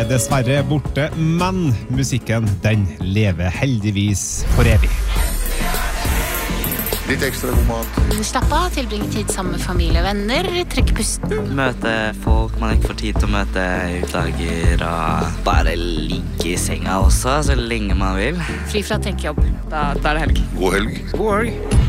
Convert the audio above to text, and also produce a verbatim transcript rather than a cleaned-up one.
er dessverre borte, men musikken, den lever heldigvis for evig. Litt ekstra god mat. Slapp av, tilbringe tid sammen med familie og venner, trekke pusten. Møte folk man ikke får tid til å møte i utdager, og bare ligge i senga også, så lenge man vil. Fri fra tenkejobb. Da, da er det helg. God helg. God helg.